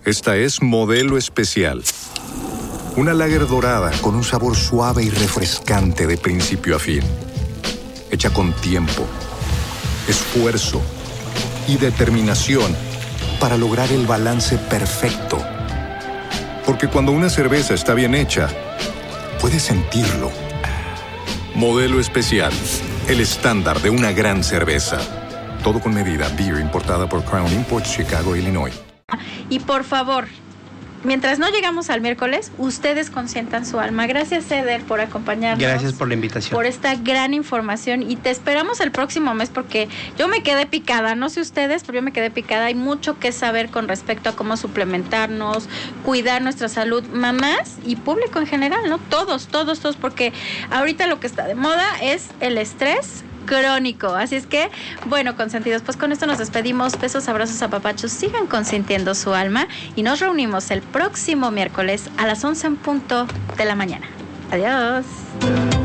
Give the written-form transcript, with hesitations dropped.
Esta es Modelo Especial. Una lager dorada con un sabor suave y refrescante de principio a fin. Hecha con tiempo, esfuerzo y determinación para lograr el balance perfecto. Porque cuando una cerveza está bien hecha, puedes sentirlo. Modelo Especial, el estándar de una gran cerveza. Todo con medida. Beer importada por Crown Imports, Chicago, Illinois. Y por favor, mientras no llegamos al miércoles, ustedes consientan su alma. Gracias, Eder, por acompañarnos. Gracias por la invitación. Por esta gran información. Y te esperamos el próximo mes porque yo me quedé picada. No sé ustedes, pero yo me quedé picada. Hay mucho que saber con respecto a cómo suplementarnos, cuidar nuestra salud, mamás y público en general, ¿no? Todos, porque ahorita lo que está de moda es el estrés crónico. Así es que, bueno, consentidos, pues con esto nos despedimos. Besos, abrazos, apapachos. Sigan consintiendo su alma y nos reunimos el próximo miércoles a las 11 en punto de la mañana. Adiós.